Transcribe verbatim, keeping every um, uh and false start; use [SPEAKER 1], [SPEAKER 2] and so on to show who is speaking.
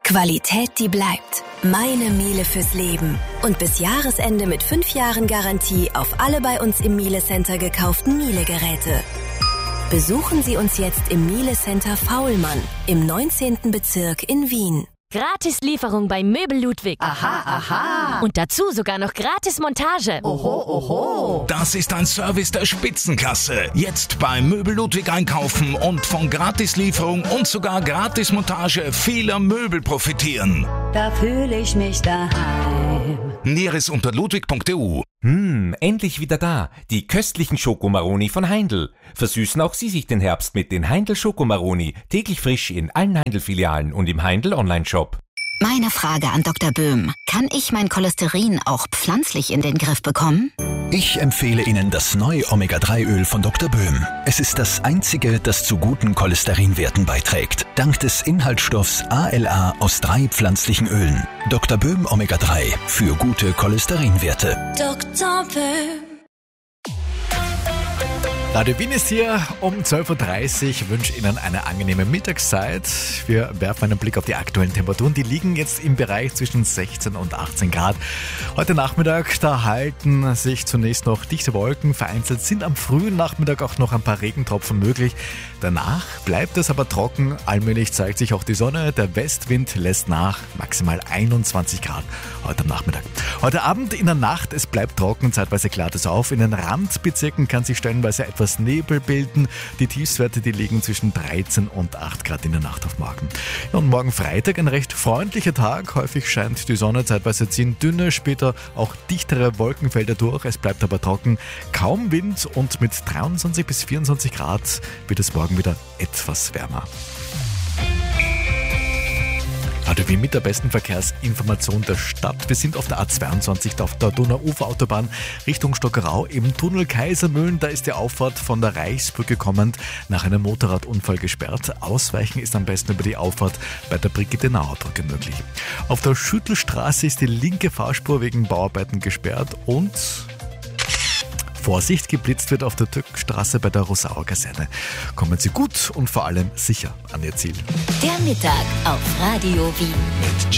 [SPEAKER 1] Qualität, die bleibt. Meine Miele fürs Leben. Und bis Jahresende mit fünf Jahren Garantie auf alle bei uns im Miele Center gekauften Miele-Geräte. Besuchen Sie uns jetzt im Miele Center Faulmann im neunzehnten Bezirk in Wien.
[SPEAKER 2] Gratislieferung bei Möbel Ludwig.
[SPEAKER 3] Aha, aha.
[SPEAKER 2] Und dazu sogar noch gratis Montage.
[SPEAKER 3] Oho, oho.
[SPEAKER 4] Das ist ein Service der Spitzenklasse. Jetzt bei Möbel Ludwig einkaufen und von Gratislieferung und sogar Gratismontage vieler Möbel profitieren.
[SPEAKER 3] Da fühle ich mich daheim.
[SPEAKER 4] Näheres unter ludwig punkt e u.
[SPEAKER 5] Hm, endlich wieder da. Die köstlichen Schokomaroni von Heindl. Versüßen auch Sie sich den Herbst mit den Heindl Schokomaroni. Täglich frisch in allen Heindl-Filialen und im Heindl Online-Shop.
[SPEAKER 6] Meine Frage an Doktor Böhm. Kann ich mein Cholesterin auch pflanzlich in den Griff bekommen?
[SPEAKER 7] Ich empfehle Ihnen das neue Omega drei Öl von Doktor Böhm. Es ist das einzige, das zu guten Cholesterinwerten beiträgt. Dank des Inhaltsstoffs A L A aus drei pflanzlichen Ölen. Doktor Böhm Omega drei für gute Cholesterinwerte.
[SPEAKER 1] Doktor Böhm.
[SPEAKER 8] Radio Wien ist hier um zwölf Uhr dreißig. Ich wünsche Ihnen eine angenehme Mittagszeit. Wir werfen einen Blick auf die aktuellen Temperaturen. Die liegen jetzt im Bereich zwischen sechzehn und achtzehn Grad. Heute Nachmittag, da halten sich zunächst noch dichte Wolken. Vereinzelt sind am frühen Nachmittag auch noch ein paar Regentropfen möglich. Danach bleibt es aber trocken. Allmählich zeigt sich auch die Sonne. Der Westwind lässt nach. Maximal einundzwanzig Grad heute am Nachmittag. Heute Abend in der Nacht, es bleibt trocken. Zeitweise klart es auf. In den Randbezirken kann sich stellenweise etwas etwas Nebel bilden. Die Tiefstwerte, die liegen zwischen dreizehn und acht Grad in der Nacht auf morgen. Ja, und morgen Freitag ein recht freundlicher Tag. Häufig scheint die Sonne, zeitweise ziehen dünne, später auch dichtere Wolkenfelder durch. Es bleibt aber trocken, kaum Wind und mit dreiundzwanzig bis vierundzwanzig Grad wird es morgen wieder etwas wärmer. Radio Wien mit der besten Verkehrsinformation der Stadt. Wir sind auf der A zweiundzwanzig auf der Donau-Ufer-Autobahn Richtung Stockerau im Tunnel Kaisermühlen. Da ist die Auffahrt von der Reichsbrücke kommend nach einem Motorradunfall gesperrt. Ausweichen ist am besten über die Auffahrt bei der Brigitte-Nauer-Brücke möglich. Auf der Schüttelstraße ist die linke Fahrspur wegen Bauarbeiten gesperrt und Vorsicht, geblitzt wird auf der Türkstraße bei der Rosauer Kaserne. Kommen Sie gut und vor allem sicher an Ihr Ziel.
[SPEAKER 1] Der Mittag auf Radio Wien.
[SPEAKER 4] Mit